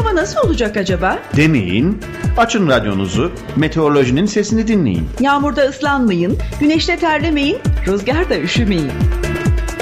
hava nasıl olacak acaba? Deneyin, açın radyonuzu, meteorolojinin sesini dinleyin. Yağmurda ıslanmayın, güneşte terlemeyin, rüzgarda üşümeyin.